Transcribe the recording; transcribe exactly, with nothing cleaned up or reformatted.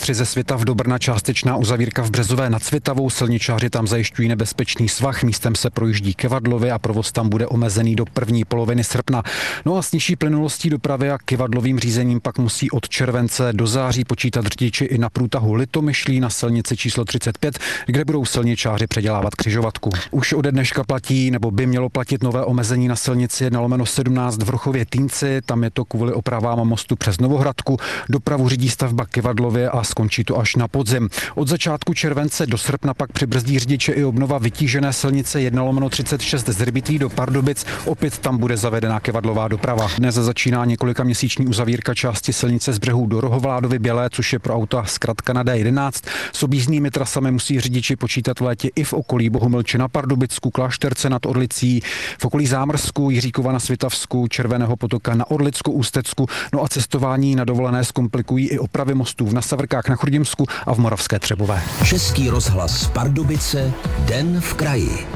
tři ze Svitav do Brna, částečná uzavírka v Březové nad Svitavou. Silničáři tam zajišťují nebezpečný svah, místem se projíždí Kivadlově a provoz tam bude omezený do první poloviny srpna. No a s nižší plynulostí dopravy a kivadlovým řízením pak musí od července do září počítat řidiči i na průtahu Litomyšlí na silnici číslo třicet pět, kde budou silničáři předělávat křižovatku. Už ode dneška platí nebo by mělo platit nové omezení na silnici jedna lomeno sedmnáct v Rochově Týnci, tam je to kvůli opravám mostu přes Novohradku. Dopravu řídí stavba Kivadlově a skončí to až na podzim. Od začátku července do srpna pak přibrzdí řidiče i obnova vytížené silnice jedna lomeno třicet šest z Hřbitví do Pardubic. Opět tam bude zavedená kivadlová doprava. Dnes začíná několika měsíční uzavírka části silnice z Břehů do Rohovládovy Bělé, což je pro auta zkratka na D jedenáct. S objízdnými trasami musí řidiči počítat v létě i v okolí Bohumilče na Pardubicku, Klášterce nad Orlicí, v okolí Zámrsku, Jiříkova na Svitavsku, Červeného potoka na Orlicku, Ústecku. No a cestování na dovolené zkomplikují i opravy mostů v Nasavrkách na Chrudimsku a v Moravské Třebové. Český rozhlas Pardubice, den v kraji.